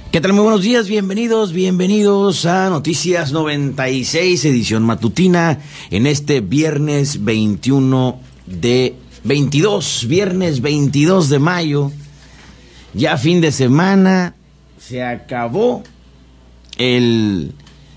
¿Qué tal? Muy buenos días, bienvenidos a Noticias 96, edición matutina, en este viernes 22 de mayo, ya fin de semana, se acabó el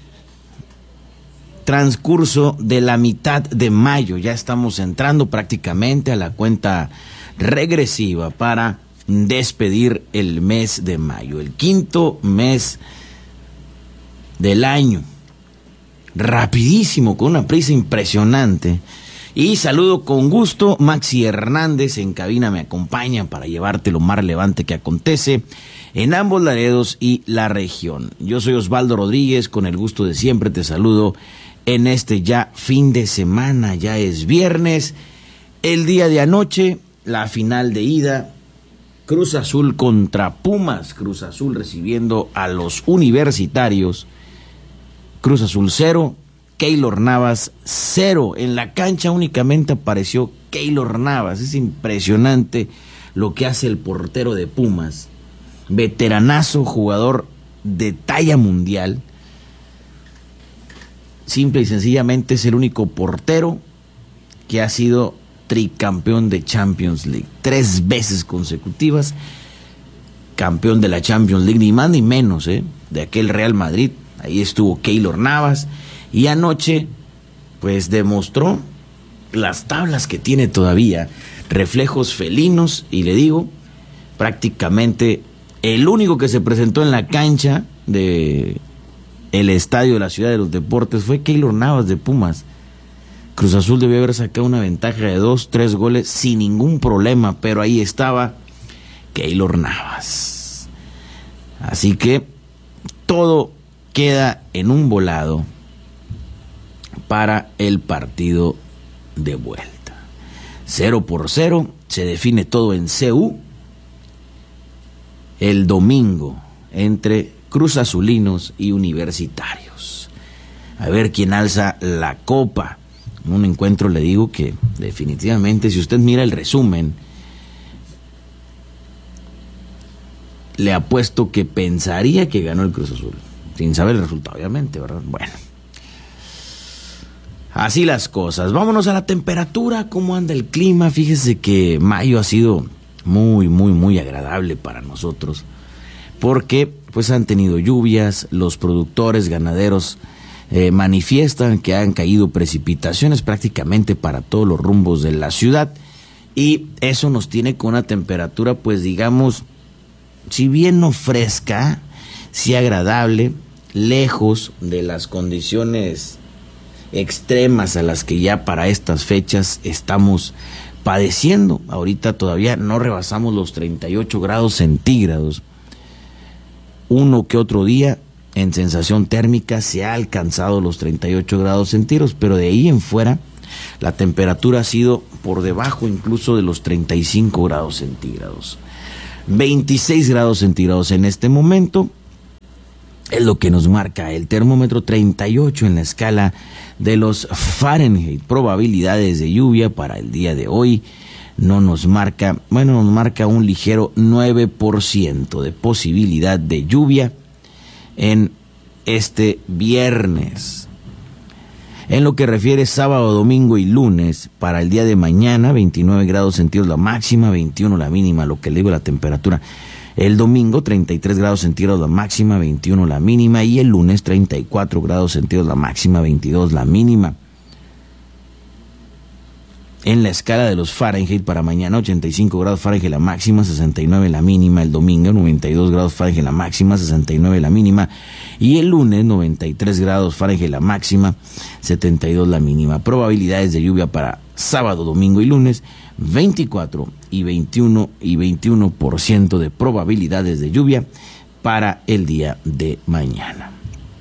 transcurso de la mitad de mayo, ya estamos entrando prácticamente a la cuenta regresiva para despedir el mes de mayo, el quinto mes del año. Rapidísimo, con una prisa impresionante. Y saludo con gusto, Maxi Hernández en cabina me acompaña para llevarte lo más relevante que acontece en ambos Laredos y la región. Yo soy Osvaldo Rodríguez, con el gusto de siempre te saludo en este ya fin de semana, ya es viernes. El día de anoche, la final de ida, Cruz Azul contra Pumas, Cruz Azul recibiendo a los universitarios, Cruz Azul 0, Keylor Navas 0, en la cancha únicamente apareció Keylor Navas, es impresionante lo que hace el portero de Pumas, veteranazo, jugador de talla mundial, simple y sencillamente es el único portero que ha sido tricampeón de Champions League, 3 veces consecutivas, campeón de la Champions League, ni más ni menos, de aquel Real Madrid, ahí estuvo Keylor Navas, y anoche, pues demostró las tablas que tiene todavía, reflejos felinos, y le digo, prácticamente el único que se presentó en la cancha de el estadio de la Ciudad de los Deportes fue Keylor Navas de Pumas. Cruz Azul debió haber sacado una ventaja de 2-3 goles sin ningún problema, pero ahí estaba Keylor Navas. Así que todo queda en un volado para el partido de vuelta. 0-0, se define todo en CU el domingo entre Cruz Azulinos y Universitarios. A ver quién alza la copa. Un encuentro, le digo que definitivamente, si usted mira el resumen, le apuesto que pensaría que ganó el Cruz Azul, sin saber el resultado, obviamente, ¿verdad? Bueno, así las cosas. Vámonos a la temperatura, cómo anda el clima. Fíjese que mayo ha sido muy agradable para nosotros, porque pues han tenido lluvias, los productores ganaderos manifiestan que han caído precipitaciones prácticamente para todos los rumbos de la ciudad, y eso nos tiene con una temperatura, pues digamos, si bien no fresca, sí agradable, lejos de las condiciones extremas a las que ya para estas fechas estamos padeciendo. Ahorita todavía no rebasamos los 38 grados centígrados. Uno que otro día en sensación térmica se ha alcanzado los 38 grados centígrados, pero de ahí en fuera la temperatura ha sido por debajo incluso de los 35 grados centígrados. 26 grados centígrados en este momento es lo que nos marca el termómetro, 38 en la escala de los Fahrenheit. Probabilidades de lluvia para el día de hoy nos marca un ligero 9% de posibilidad de lluvia en este viernes. En lo que refiere sábado, domingo y lunes, para el día de mañana, 29 grados centígrados la máxima, 21 la mínima, lo que le digo la temperatura. El domingo, 33 grados centígrados la máxima, 21 la mínima, y el lunes, 34 grados centígrados la máxima, 22 la mínima. En la escala de los Fahrenheit para mañana, 85 grados Fahrenheit la máxima, 69 la mínima. El domingo, 92 grados Fahrenheit la máxima, 69 la mínima. Y el lunes, 93 grados Fahrenheit la máxima, 72 la mínima. Probabilidades de lluvia para sábado, domingo y lunes, 24 y 21% de probabilidades de lluvia para el día de mañana.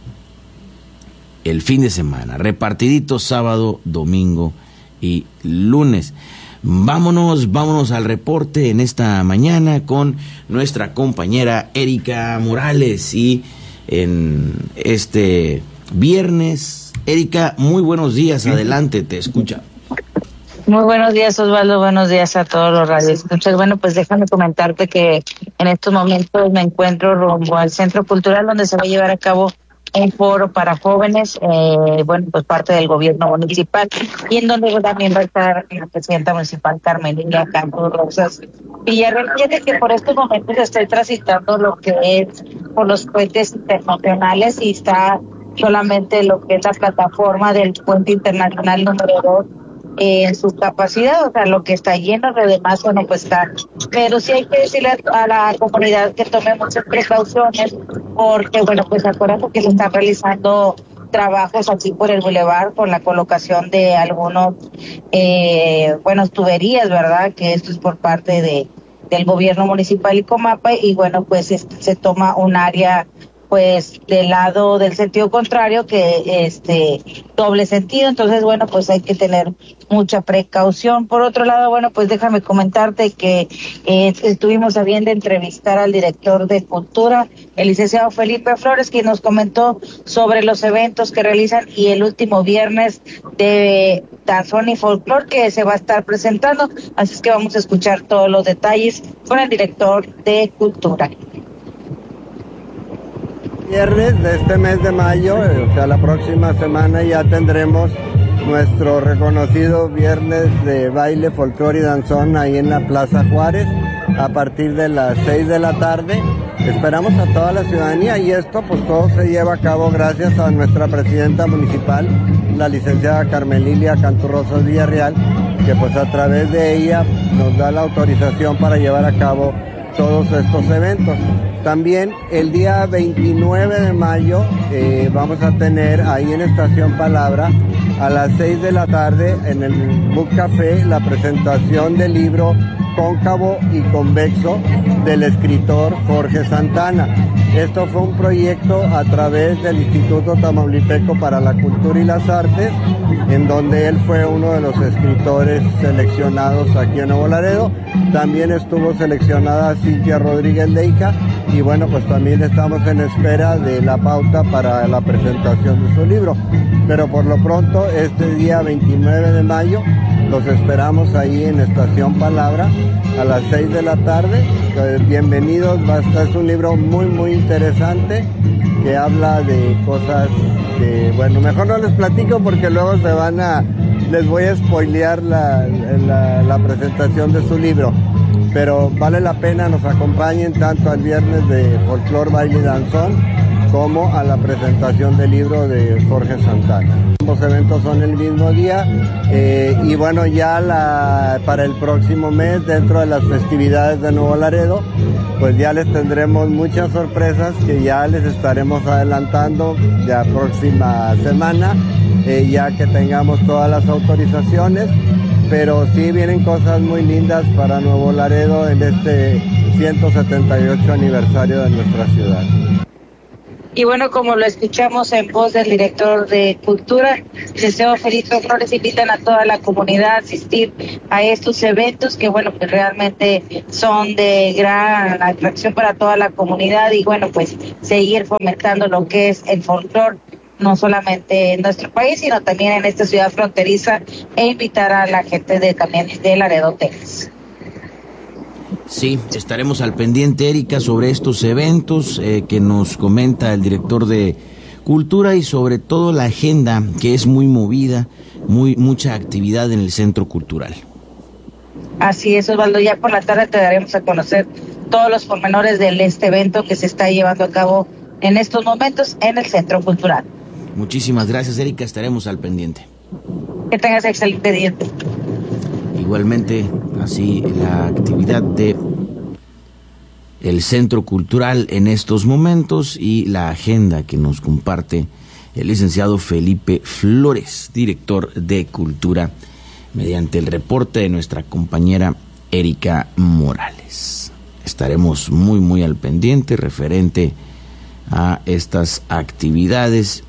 El fin de semana, repartidito sábado, domingo y lunes. Vámonos al reporte en esta mañana con nuestra compañera Erika Morales, y en este viernes, Erika, muy buenos días, adelante, te escucha. Muy buenos días, Osvaldo. Buenos días a todos los radioescuchas. Bueno, pues déjame comentarte que en estos momentos me encuentro rumbo al Centro Cultural, donde se va a llevar a cabo un foro para jóvenes, bueno, pues parte del gobierno municipal, y en donde también va a estar la presidenta municipal Carmelina Campos Rosas Villarreal. Fíjate que por estos momentos estoy transitando lo que es por los puentes internacionales y está solamente lo que es la plataforma del puente internacional número 2 en su capacidad, o sea, lo que está lleno de demás, bueno, pues está. Pero sí hay que decirle a la comunidad que tome muchas precauciones, porque, bueno, pues acuérdate que se están realizando trabajos aquí por el bulevar con la colocación de algunos, bueno, tuberías, ¿verdad? Que esto es por parte del gobierno municipal y Comapa, y bueno, pues se toma un área pues del lado del sentido contrario, que doble sentido. Entonces, bueno, pues hay que tener mucha precaución. Por otro lado, bueno, pues déjame comentarte que estuvimos a bien de entrevistar al director de Cultura, el licenciado Felipe Flores, quien nos comentó sobre los eventos que realizan y el último viernes de danzón y folclor que se va a estar presentando. Así es que vamos a escuchar todos los detalles con el director de Cultura. Viernes de este mes de mayo, o sea, la próxima semana ya tendremos nuestro reconocido viernes de baile, folclore y danzón ahí en la Plaza Juárez a partir de las 6 de la tarde. Esperamos a toda la ciudadanía y esto pues todo se lleva a cabo gracias a nuestra presidenta municipal, la licenciada Carmelina Campos Rosas Villarreal, que pues a través de ella nos da la autorización para llevar a cabo todos estos eventos. También el día 29 de mayo vamos a tener ahí en Estación Palabra a las 6 de la tarde en el Book Café la presentación del libro Cóncavo y Convexo del escritor Jorge Santana. Esto fue un proyecto a través del Instituto Tamaulipeco para la Cultura y las Artes, en donde él fue uno de los escritores seleccionados aquí en Nuevo Laredo. También estuvo seleccionada Cintia Rodríguez Leija y bueno, pues también estamos en espera de la pauta para la presentación de su libro. Pero por lo pronto, este día 29 de mayo, los esperamos ahí en Estación Palabra a las 6 de la tarde. Bienvenidos, es un libro muy muy interesante que habla de cosas que, bueno, mejor no les platico porque luego les voy a spoilear la presentación de su libro. Pero vale la pena nos acompañen tanto al viernes de folclor, baile y danzón como a la presentación del libro de Jorge Santana. Ambos eventos son el mismo día y bueno, ya para el próximo mes, dentro de las festividades de Nuevo Laredo, pues ya les tendremos muchas sorpresas que ya les estaremos adelantando la próxima semana, ya que tengamos todas las autorizaciones. Pero sí vienen cosas muy lindas para Nuevo Laredo en este 178 aniversario de nuestra ciudad. Y bueno, como lo escuchamos en voz del director de Cultura, licenciado Felipe Flores, invitan a toda la comunidad a asistir a estos eventos que, bueno, pues realmente son de gran atracción para toda la comunidad y, bueno, pues seguir fomentando lo que es el folclor, no solamente en nuestro país, sino también en esta ciudad fronteriza, e invitar a la gente también de Laredo, Texas. Sí, estaremos al pendiente, Erika, sobre estos eventos que nos comenta el director de Cultura y sobre todo la agenda que es muy movida, mucha actividad en el Centro Cultural. Así es, Osvaldo, ya por la tarde te daremos a conocer todos los pormenores de este evento que se está llevando a cabo en estos momentos en el Centro Cultural. Muchísimas gracias, Erika, estaremos al pendiente. Que tengas excelente día. Igualmente, así la actividad de el Centro Cultural en estos momentos y la agenda que nos comparte el licenciado Felipe Flores, director de Cultura, mediante el reporte de nuestra compañera Erika Morales. Estaremos muy muy al pendiente referente a estas actividades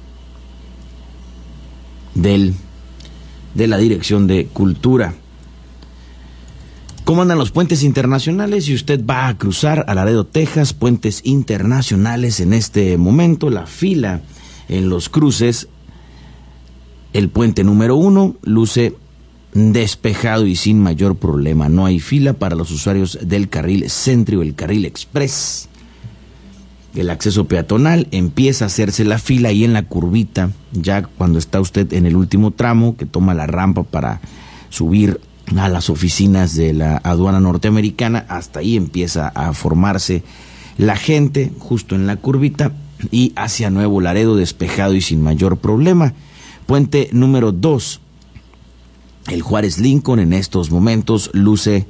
de la Dirección de Cultura. ¿Cómo andan los puentes internacionales? Si usted va a cruzar a Laredo, Texas, puentes internacionales en este momento, la fila en los cruces, el puente número 1 luce despejado y sin mayor problema. No hay fila para los usuarios del carril Centro o el carril Express. El acceso peatonal empieza a hacerse la fila ahí en la curvita, ya cuando está usted en el último tramo, que toma la rampa para subir a las oficinas de la aduana norteamericana. Hasta ahí empieza a formarse la gente, justo en la curvita, y hacia Nuevo Laredo despejado y sin mayor problema. Puente número 2, el Juárez Lincoln, en estos momentos luce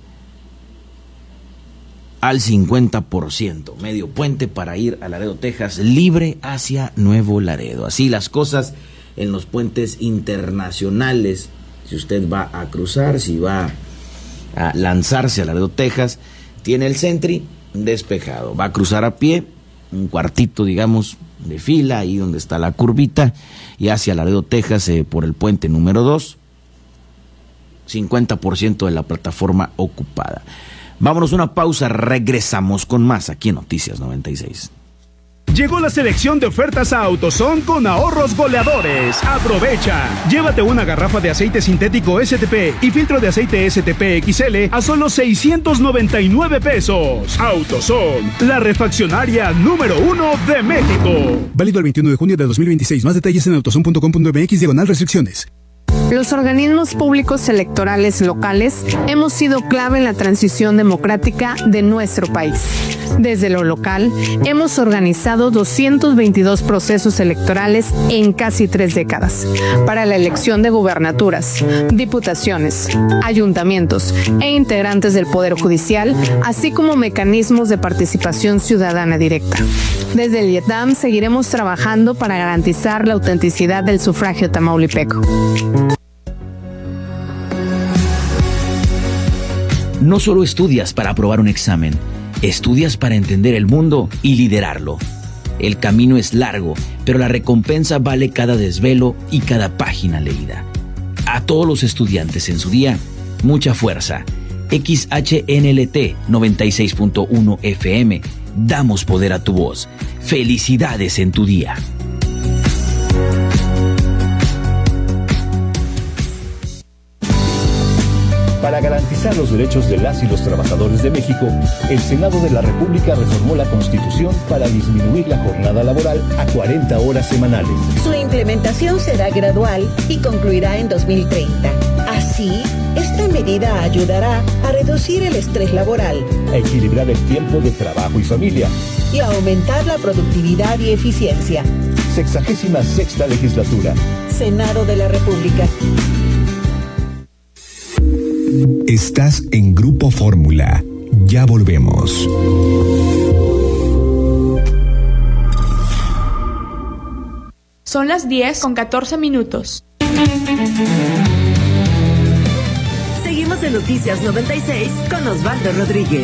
al 50%, medio puente para ir a Laredo, Texas, libre hacia Nuevo Laredo. Así las cosas en los puentes internacionales. Si usted va a cruzar, si va a lanzarse a Laredo, Texas, tiene el Sentry despejado. Va a cruzar a pie, un cuartito, digamos, de fila, ahí donde está la curvita, y hacia Laredo, Texas, por el puente número 2, 50% de la plataforma ocupada. Vámonos a una pausa, regresamos con más aquí en Noticias 96. Llegó la selección de ofertas a AutoZone con ahorros goleadores. ¡Aprovecha! Llévate una garrafa de aceite sintético STP y filtro de aceite STP XL a solo 699 pesos. AutoZone, la refaccionaria número 1 de México. Válido el 21 de junio de 2026. Más detalles en autozone.com.mx/restricciones. Los organismos públicos electorales locales hemos sido clave en la transición democrática de nuestro país. Desde lo local, hemos organizado 222 procesos electorales en casi 3 décadas para la elección de gubernaturas, diputaciones, ayuntamientos e integrantes del Poder Judicial, así como mecanismos de participación ciudadana directa. Desde el IETAM seguiremos trabajando para garantizar la autenticidad del sufragio tamaulipeco. No solo estudias para aprobar un examen, estudias para entender el mundo y liderarlo. El camino es largo, pero la recompensa vale cada desvelo y cada página leída. A todos los estudiantes en su día, mucha fuerza. XHNLT 96.1 FM. Damos poder a tu voz. Felicidades en tu día. Para garantizar los derechos de las y los trabajadores de México, el Senado de la República reformó la Constitución para disminuir la jornada laboral a 40 horas semanales. Su implementación será gradual y concluirá en 2030. Así, esta medida ayudará a reducir el estrés laboral, a equilibrar el tiempo de trabajo y familia y a aumentar la productividad y eficiencia. 66ª Legislatura. Senado de la República. Estás en Grupo Fórmula. Ya volvemos. Son las 10:14. Seguimos en Noticias 96 con Osvaldo Rodríguez.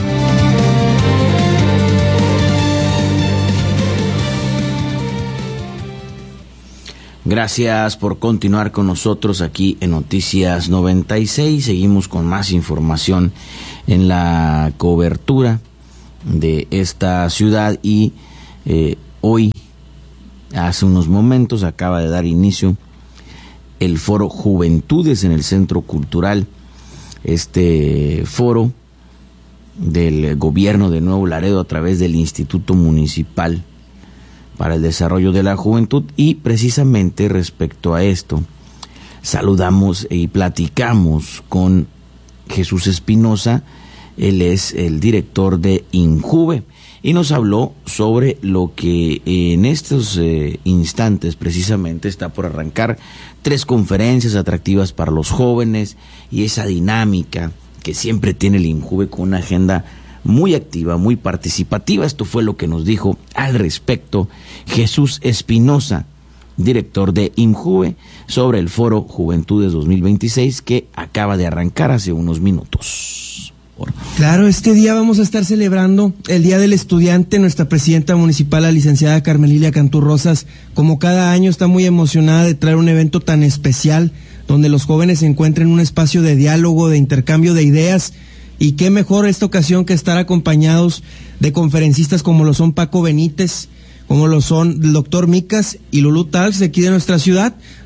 Gracias por continuar con nosotros aquí en Noticias 96. Seguimos con más información en la cobertura de esta ciudad y hoy, hace unos momentos, acaba de dar inicio el foro Juventudes en el Centro Cultural. Este foro del gobierno de Nuevo Laredo a través del Instituto Municipal para el Desarrollo de la Juventud, y precisamente respecto a esto saludamos y platicamos con Jesús Espinosa. Él es el director de INJUVE y nos habló sobre lo que en estos instantes precisamente está por arrancar 3 conferencias atractivas para los jóvenes y esa dinámica que siempre tiene el INJUVE con una agenda muy activa, muy participativa. Esto fue lo que nos dijo al respecto Jesús Espinosa, director de INJUVE, sobre el Foro Juventudes 2026 que acaba de arrancar hace unos minutos. Claro, este día vamos a estar celebrando el Día del Estudiante. Nuestra presidenta municipal, la licenciada Carmen Lilia Cantú Rosas, como cada año está muy emocionada de traer un evento tan especial donde los jóvenes se encuentren en un espacio de diálogo, de intercambio de ideas. Y qué mejor esta ocasión que estar acompañados de conferencistas como lo son Paco Benítez, como lo son el doctor Micas y Lulú Talks de aquí de nuestra ciudad,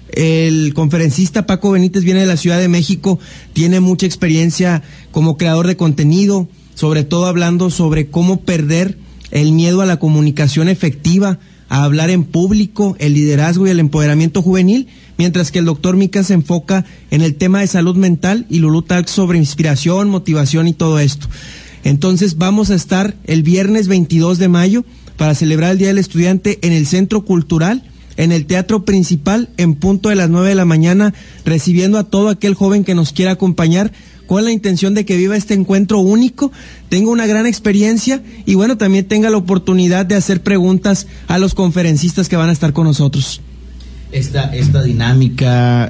El conferencista Paco Benítez viene de la Ciudad de México, tiene mucha experiencia como creador de contenido, sobre todo hablando sobre cómo perder el miedo a la comunicación efectiva, a hablar en público, el liderazgo y el empoderamiento juvenil, mientras que el doctor Mica se enfoca en el tema de salud mental y Lulú Talks sobre inspiración, motivación y todo esto. Entonces vamos a estar el viernes 22 de mayo para celebrar el Día del Estudiante en el Centro Cultural, en el Teatro Principal, en punto de las 9 de la mañana, recibiendo a todo aquel joven que nos quiera acompañar, con la intención de que viva este encuentro único, tenga una gran experiencia y bueno, también tenga la oportunidad de hacer preguntas a los conferencistas que van a estar con nosotros. Esta dinámica,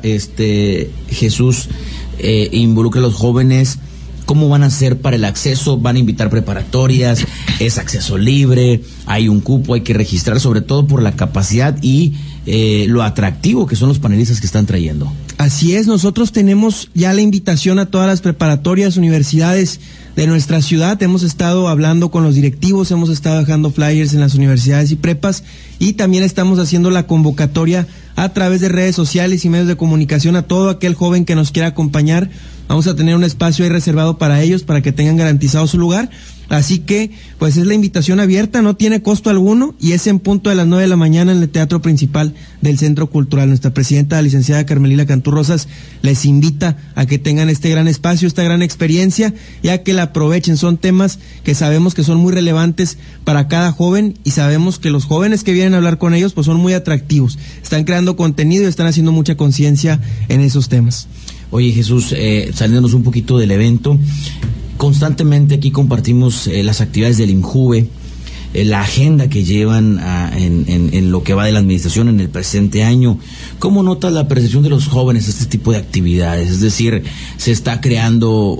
Jesús, involucra a los jóvenes. ¿Cómo van a hacer para el acceso? ¿Van a invitar preparatorias? ¿Es acceso libre? ¿Hay un cupo? ¿Hay que registrar? Sobre todo por la capacidad y lo atractivo que son los panelistas que están trayendo. Así es, nosotros tenemos ya la invitación a todas las preparatorias, universidades de nuestra ciudad. Hemos estado hablando con los directivos, hemos estado dejando flyers en las universidades y prepas y también estamos haciendo la convocatoria a través de redes sociales y medios de comunicación a todo aquel joven que nos quiera acompañar. Vamos a tener un espacio ahí reservado para ellos, para que tengan garantizado su lugar. Así que, pues es la invitación abierta, no tiene costo alguno y es en punto de las 9 de la mañana en el Teatro Principal del Centro Cultural. Nuestra presidenta, la licenciada Carmelila Cantú Rosas, les invita a que tengan este gran espacio, esta gran experiencia y a que la aprovechen. Son temas que sabemos que son muy relevantes para cada joven y sabemos que los jóvenes que vienen a hablar con ellos pues son muy atractivos. Están creando contenido y están haciendo mucha conciencia en esos temas. Oye, Jesús, saliéndonos un poquito del evento, constantemente aquí compartimos las actividades del INJUVE, la agenda que llevan en lo que va de la administración en el presente año. ¿Cómo notas la percepción de los jóvenes a este tipo de actividades? Es decir, se está creando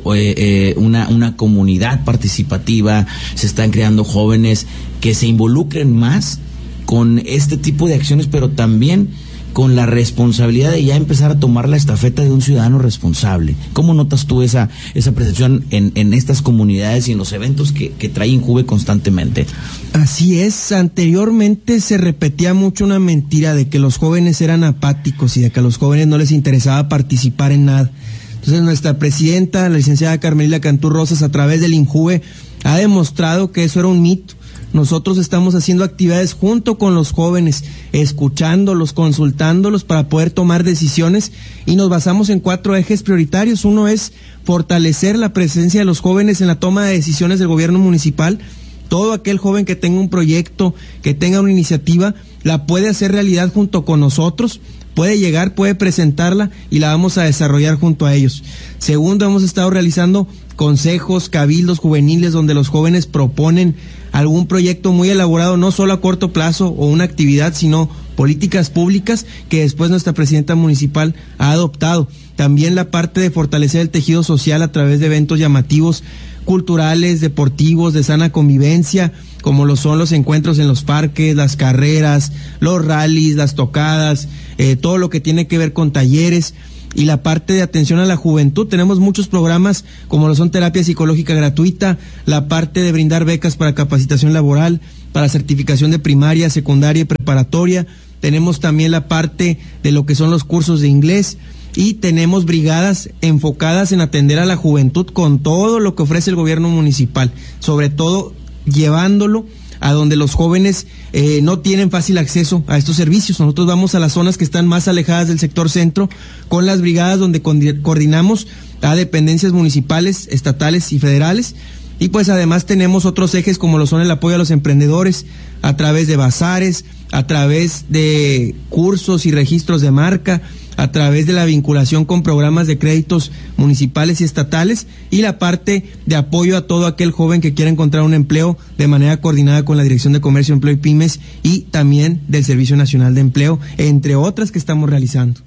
una comunidad participativa, se están creando jóvenes que se involucren más con este tipo de acciones, pero también con la responsabilidad de ya empezar a tomar la estafeta de un ciudadano responsable. ¿Cómo notas tú esa percepción en estas comunidades y en los eventos que trae INJUVE constantemente? Así es, anteriormente se repetía mucho una mentira de que los jóvenes eran apáticos y de que a los jóvenes no les interesaba participar en nada. Entonces nuestra presidenta, la licenciada Carmelila Cantú Rosas, a través del INJUVE, ha demostrado que eso era un mito. Nosotros estamos haciendo actividades junto con los jóvenes, escuchándolos, consultándolos para poder tomar decisiones y nos basamos en 4 ejes prioritarios. Uno es fortalecer la presencia de los jóvenes en la toma de decisiones del gobierno municipal. Todo aquel joven que tenga un proyecto, que tenga una iniciativa, la puede hacer realidad junto con nosotros, puede llegar, puede presentarla y la vamos a desarrollar junto a ellos. Segundo, hemos estado realizando consejos, cabildos juveniles donde los jóvenes proponen algún proyecto muy elaborado, no solo a corto plazo o una actividad, sino políticas públicas que después nuestra presidenta municipal ha adoptado. También la parte de fortalecer el tejido social a través de eventos llamativos, culturales, deportivos, de sana convivencia, como lo son los encuentros en los parques, las carreras, los rallies, las tocadas, todo lo que tiene que ver con talleres. Y la parte de atención a la juventud, tenemos muchos programas como lo son terapia psicológica gratuita, la parte de brindar becas para capacitación laboral, para certificación de primaria, secundaria y preparatoria. Tenemos también la parte de lo que son los cursos de inglés y tenemos brigadas enfocadas en atender a la juventud con todo lo que ofrece el gobierno municipal, sobre todo llevándolo a donde los jóvenes no tienen fácil acceso a estos servicios. Nosotros vamos a las zonas que están más alejadas del sector centro con las brigadas donde coordinamos a dependencias municipales, estatales y federales. Y pues además tenemos otros ejes como lo son el apoyo a los emprendedores a través de bazares, a través de cursos y registros de marca, a través de la vinculación con programas de créditos municipales y estatales y la parte de apoyo a todo aquel joven que quiera encontrar un empleo de manera coordinada con la Dirección de Comercio, Empleo y Pymes y también del Servicio Nacional de Empleo, entre otras que estamos realizando.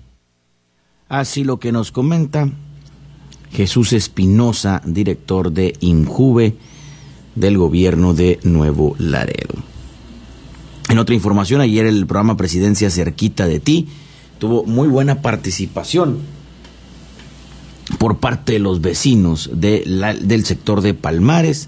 Así lo que nos comenta Jesús Espinosa, director de INJUVE del gobierno de Nuevo Laredo. En otra información, ayer el programa Presidencia Cerquita de Ti tuvo muy buena participación por parte de los vecinos del sector de Palmares.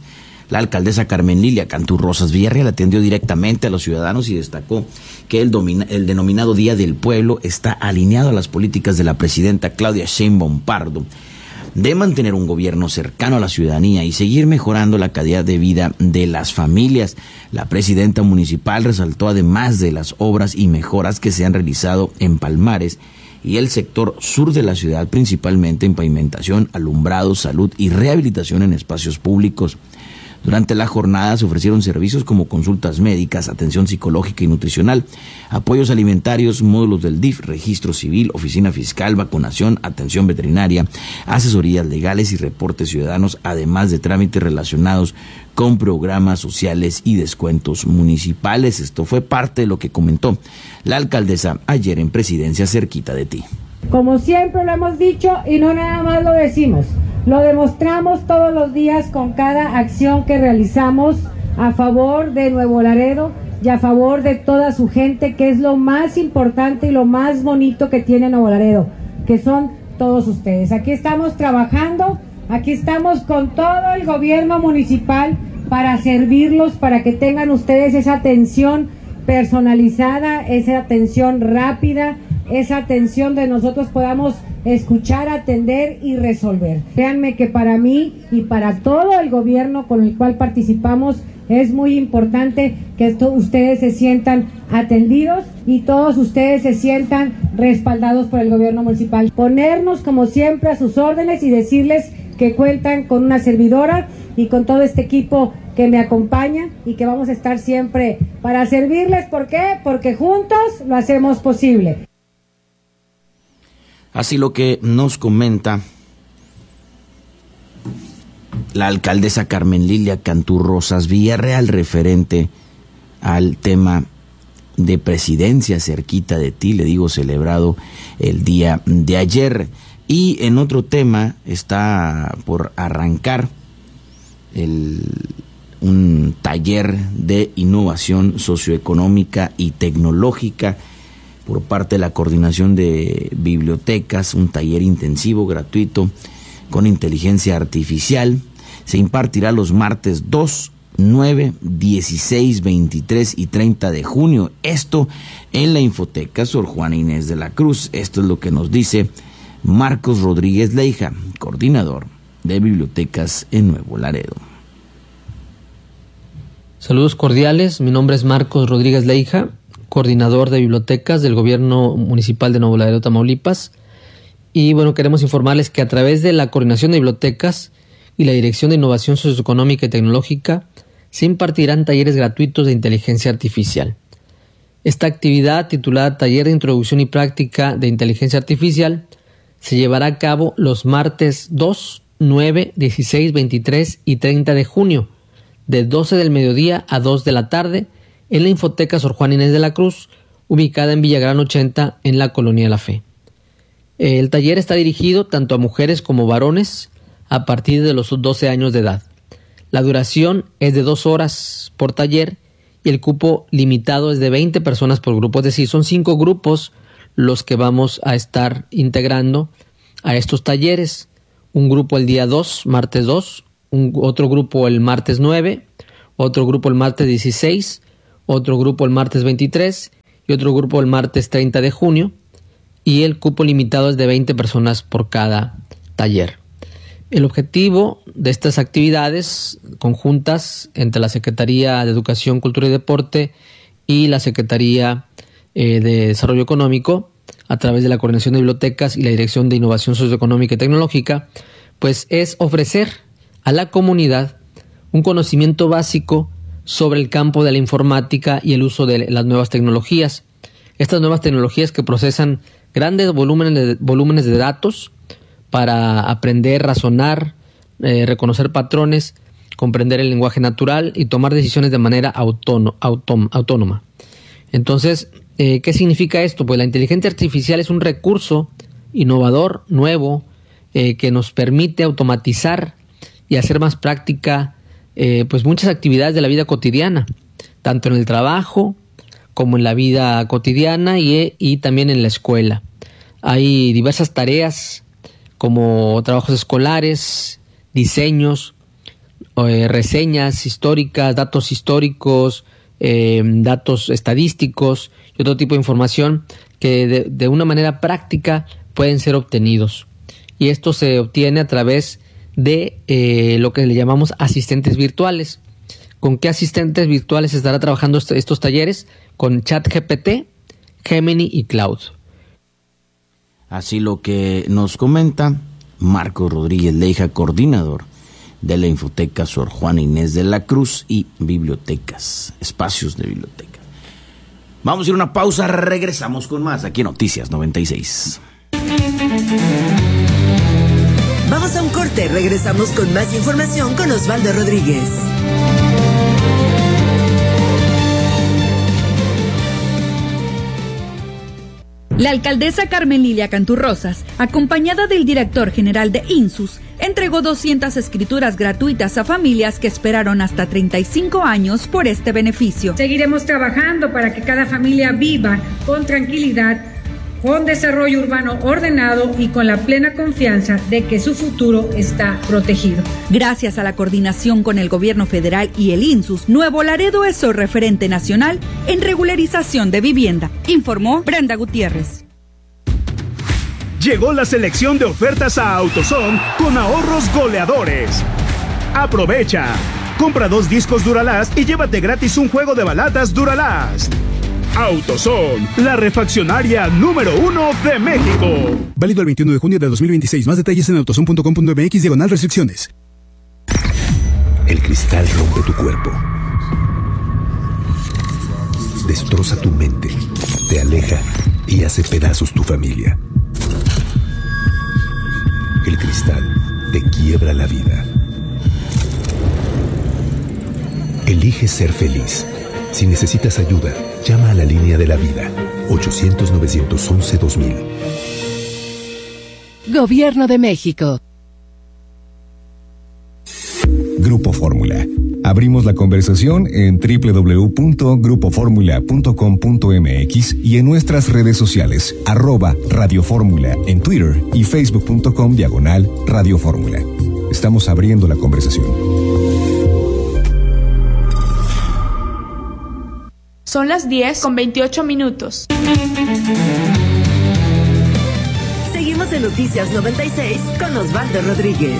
La alcaldesa Carmen Lilia Cantú Rosas Villarreal atendió directamente a los ciudadanos y destacó que el denominado Día del Pueblo está alineado a las políticas de la presidenta Claudia Sheinbaum Pardo de mantener un gobierno cercano a la ciudadanía y seguir mejorando la calidad de vida de las familias. La presidenta municipal resaltó, además de las obras y mejoras que se han realizado en Palmares y el sector sur de la ciudad, principalmente en pavimentación, alumbrado, salud y rehabilitación en espacios públicos. Durante la jornada se ofrecieron servicios como consultas médicas, atención psicológica y nutricional, apoyos alimentarios, módulos del DIF, registro civil, oficina fiscal, vacunación, atención veterinaria, asesorías legales y reportes ciudadanos, además de trámites relacionados con programas sociales y descuentos municipales. Esto fue parte de lo que comentó la alcaldesa ayer en Presidencia Cerquita de Ti. Como siempre lo hemos dicho y no nada más lo decimos, lo demostramos todos los días con cada acción que realizamos a favor de Nuevo Laredo y a favor de toda su gente, que es lo más importante y lo más bonito que tiene Nuevo Laredo, que son todos ustedes. Aquí estamos trabajando, aquí estamos con todo el gobierno municipal para servirlos, para que tengan ustedes esa atención personalizada, esa atención rápida, esa atención de nosotros podamos escuchar, atender y resolver. Créanme que para mí y para todo el gobierno con el cual participamos es muy importante que ustedes se sientan atendidos y todos ustedes se sientan respaldados por el gobierno municipal. Ponernos como siempre a sus órdenes y decirles que cuentan con una servidora y con todo este equipo que me acompaña y que vamos a estar siempre para servirles. ¿Por qué? Porque juntos lo hacemos posible. Así lo que nos comenta la alcaldesa Carmen Lilia Cantú Rosas Villarreal referente al tema de Presidencia Cerquita de Ti, le digo, celebrado el día de ayer. Y en otro tema está por arrancar un taller de innovación socioeconómica y tecnológica por parte de la Coordinación de Bibliotecas, un taller intensivo gratuito con inteligencia artificial. Se impartirá los martes 2, 9, 16, 23 y 30 de junio. Esto en la Infoteca Sor Juana Inés de la Cruz. Esto es lo que nos dice Marcos Rodríguez Leija, coordinador de bibliotecas en Nuevo Laredo. Saludos cordiales, mi nombre es Marcos Rodríguez Leija, coordinador de bibliotecas del Gobierno Municipal de Nuevo Laredo, Tamaulipas. Y bueno, queremos informarles que a través de la Coordinación de Bibliotecas y la Dirección de Innovación Socioeconómica y Tecnológica se impartirán talleres gratuitos de inteligencia artificial. Esta actividad, titulada Taller de Introducción y Práctica de Inteligencia Artificial, se llevará a cabo los martes 2, 9, 16, 23 y 30 de junio, de 12 del mediodía a 2 de la tarde, en la Infoteca Sor Juana Inés de la Cruz, ubicada en Villagrán 80, en la Colonia La Fe. El taller está dirigido tanto a mujeres como varones a partir de los 12 años de edad. La duración es de 2 horas por taller y el cupo limitado es de 20 personas por grupo, es decir, son 5 grupos los que vamos a estar integrando a estos talleres. Un grupo el día 2, martes 2, otro grupo el martes 9, otro grupo el martes 16, otro grupo el martes 23 y otro grupo el martes 30 de junio, y el cupo limitado es de 20 personas por cada taller. El objetivo de estas actividades conjuntas entre la Secretaría de Educación, Cultura y Deporte y la Secretaría de Desarrollo Económico, a través de la Coordinación de Bibliotecas y la Dirección de Innovación Socioeconómica y Tecnológica, pues es ofrecer a la comunidad un conocimiento básico sobre el campo de la informática y el uso de las nuevas tecnologías. Estas nuevas tecnologías que procesan grandes volúmenes de datos para aprender, razonar, reconocer patrones, comprender el lenguaje natural y tomar decisiones de manera autónoma. Entonces, ¿qué significa esto? Pues la inteligencia artificial es un recurso innovador, nuevo, que nos permite automatizar y hacer más práctica pues muchas actividades de la vida cotidiana, tanto en el trabajo como en la vida cotidiana y también en la escuela. Hay diversas tareas como trabajos escolares, diseños, reseñas históricas, datos históricos, datos estadísticos y otro tipo de información que de una manera práctica pueden ser obtenidos. Y esto se obtiene a través de lo que le llamamos asistentes virtuales. ¿Con qué asistentes virtuales estará trabajando estos talleres? Con ChatGPT, Gemini y Cloud. Así lo que nos comenta Marcos Rodríguez Leija, coordinador de la Infoteca Sor Juana Inés de la Cruz y bibliotecas, espacios de biblioteca. Vamos a ir a una pausa, regresamos con más aquí en Noticias 96. Vamos a un corte, regresamos con más información con Osvaldo Rodríguez. La alcaldesa Carmen Lilia Cantú Rosas, acompañada del director general de INSUS, entregó 200 escrituras gratuitas a familias que esperaron hasta 35 años por este beneficio. Seguiremos trabajando para que cada familia viva con tranquilidad, con desarrollo urbano ordenado y con la plena confianza de que su futuro está protegido. Gracias a la coordinación con el gobierno federal y el INSUS, Nuevo Laredo es el referente nacional en regularización de vivienda, informó Brenda Gutiérrez. Llegó la selección de ofertas a AutoZone con ahorros goleadores. Aprovecha. Compra 2 discos Duralast y llévate gratis un juego de balatas Duralast. AutoZone, la refaccionaria número 1 de México. Válido el 21 de junio de 2026. Más detalles en autozone.com.mx/restricciones. El cristal rompe tu cuerpo. Destroza tu mente. Te aleja y hace pedazos tu familia. El cristal te quiebra la vida. Elige ser feliz. Si necesitas ayuda, llama a la línea de la vida, 800-911-2000. Gobierno de México. Grupo Fórmula. Abrimos la conversación en www.grupoformula.com.mx y en nuestras redes sociales, @Radio Fórmula en Twitter y facebook.com/Radio Fórmula. Estamos abriendo la conversación. Son las 10:28. Seguimos en Noticias 96 con Osvaldo Rodríguez.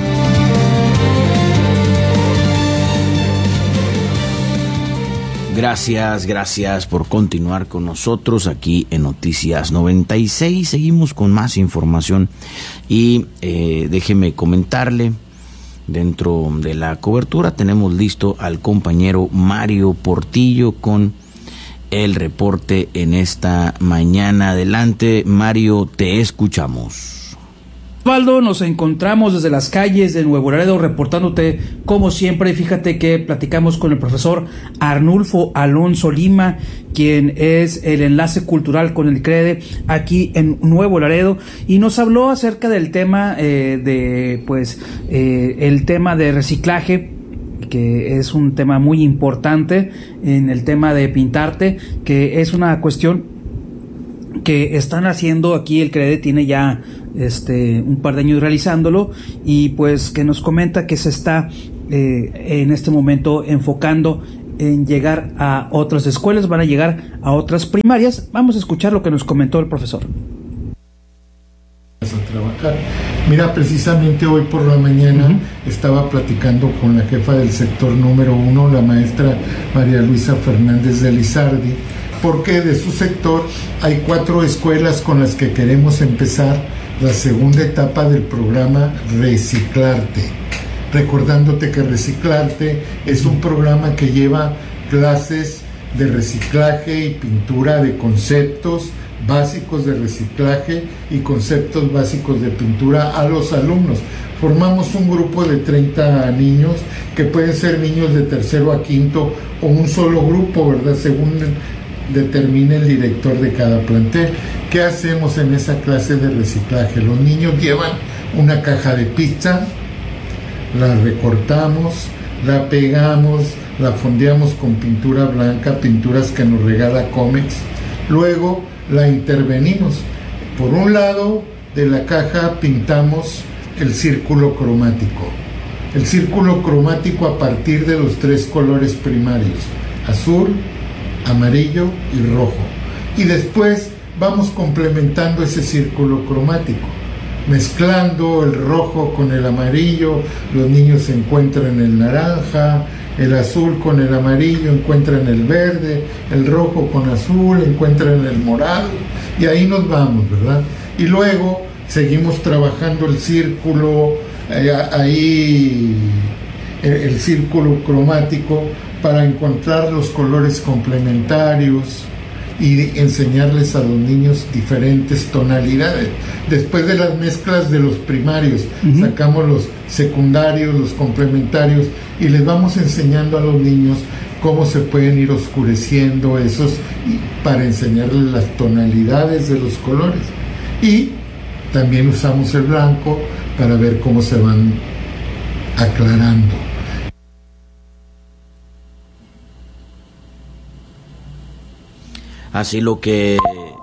Gracias por continuar con nosotros aquí en Noticias 96. Seguimos con más información y déjeme comentarle, dentro de la cobertura tenemos listo al compañero Mario Portillo con el reporte en esta mañana. Adelante, Mario, te escuchamos. Osvaldo, nos encontramos desde las calles de Nuevo Laredo reportándote como siempre. Fíjate que platicamos con el profesor Arnulfo Alonso Lima, quien es el enlace cultural con el CREDE aquí en Nuevo Laredo, y nos habló acerca del tema el tema de reciclaje, que es un tema muy importante en el tema de pintarte, que es una cuestión que están haciendo aquí. El CREDE tiene ya un par de años realizándolo, y pues que nos comenta que se está en este momento enfocando en llegar a otras escuelas, van a llegar a otras primarias. Vamos a escuchar lo que nos comentó el profesor. A trabajar. Mira, precisamente hoy por la mañana estaba platicando con la jefa del sector número 1, la maestra María Luisa Fernández de Lizardi, porque de su sector hay 4 escuelas con las que queremos empezar la segunda etapa del programa Reciclarte. Recordándote que Reciclarte es un programa que lleva clases de reciclaje y pintura de conceptos básicos de reciclaje y conceptos básicos de pintura a los alumnos. Formamos un grupo de 30 niños, que pueden ser niños de tercero a quinto o un solo grupo, ¿verdad?, según determine el director de cada plantel. ¿Qué hacemos en esa clase de reciclaje? Los niños llevan una caja de pizza, la recortamos, la pegamos, la fondeamos con pintura blanca, pinturas que nos regala Comex, luego la intervenimos. Por un lado de la caja pintamos el círculo cromático, El círculo cromático a partir de los 3 colores primarios, azul, amarillo y rojo. Y después vamos complementando ese círculo cromático, mezclando el rojo con el amarillo, los niños encuentran el naranja, el azul con el amarillo encuentran el verde, el rojo con azul encuentran el morado, y ahí nos vamos, ¿verdad? Y luego seguimos trabajando el círculo, el círculo cromático para encontrar los colores complementarios y enseñarles a los niños diferentes tonalidades. Después de las mezclas de los primarios, sacamos los secundarios, los complementarios, y les vamos enseñando a los niños cómo se pueden ir oscureciendo esos para enseñarles las tonalidades de los colores. Y también usamos el blanco para ver cómo se van aclarando. Así lo que...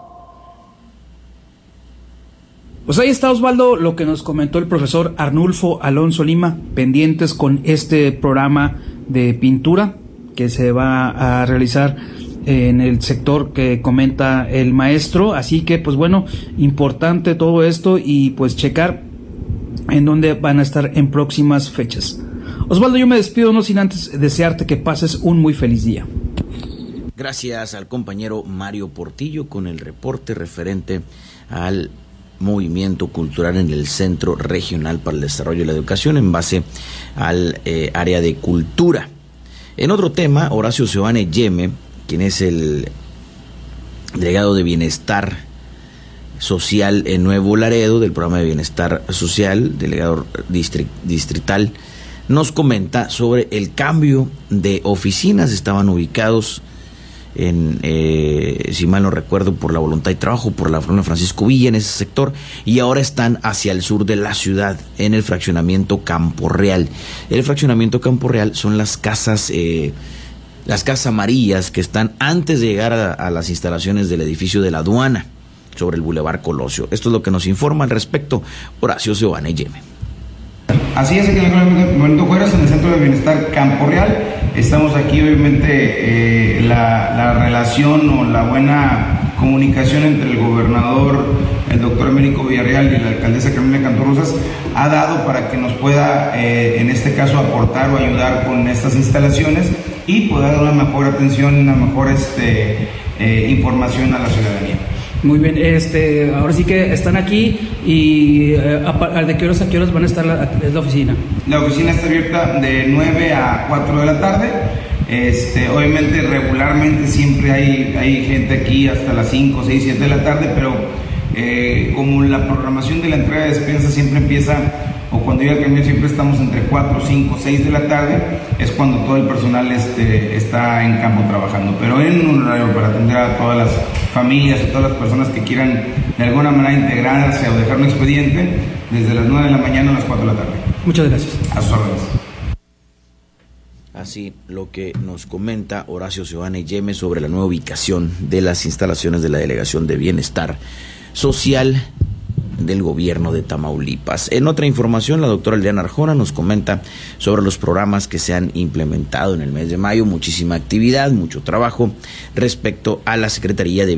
Pues ahí está, Osvaldo, lo que nos comentó el profesor Arnulfo Alonso Lima, pendientes con este programa de pintura que se va a realizar en el sector que comenta el maestro. Así que, pues bueno, importante todo esto y pues checar en dónde van a estar en próximas fechas. Osvaldo, yo me despido, no sin antes desearte que pases un muy feliz día. Gracias al compañero Mario Portillo con el reporte referente al movimiento cultural en el Centro Regional para el Desarrollo y la Educación en base al área de cultura. En otro tema, Horacio Seoane Yeme, quien es el delegado de Bienestar Social en Nuevo Laredo, del programa de Bienestar Social, delegado distrital, nos comenta sobre el cambio de oficinas. Estaban ubicados en, si mal no recuerdo, por la Voluntad y Trabajo, por la Francisco Villa, en ese sector, y ahora están hacia el sur de la ciudad, en el fraccionamiento Campo Real. El fraccionamiento Campo Real son las casas amarillas que están antes de llegar a las instalaciones del edificio de la aduana, sobre el Boulevard Colosio. Esto es lo que nos informa al respecto Horacio Seoane Yeme. Así es, aquí en el Momento Juárez, en el Centro de Bienestar Campo Real. Estamos aquí, obviamente, la relación o la buena comunicación entre el gobernador, el doctor Américo Villarreal, y la alcaldesa Carmelilla Canturrosas ha dado para que nos pueda, en este caso, aportar o ayudar con estas instalaciones y poder dar una mejor atención, una mejor información a la ciudadanía. Muy bien, ahora sí que están aquí y ¿de qué horas a qué horas van a estar la oficina? La oficina está abierta de 9 a 4 de la tarde. Obviamente regularmente siempre hay gente aquí hasta las 5, 6, 7 de la tarde, pero como la programación de la entrega de despensas siempre empieza, o cuando llega el camión siempre estamos entre 4, 5, 6 de la tarde, es cuando todo el personal está en campo trabajando, pero en un horario para atender a todas las familias o todas las personas que quieran de alguna manera integrarse o dejar un expediente, desde las 9 de la mañana a las 4 de la tarde. Muchas gracias. A sus órdenes. Así lo que nos comenta Horacio Seoane Yeme sobre la nueva ubicación de las instalaciones de la Delegación de Bienestar Social del gobierno de Tamaulipas. En otra información, la doctora Eliana Arjona nos comenta sobre los programas que se han implementado en el mes de mayo. Muchísima actividad, mucho trabajo respecto a la Secretaría de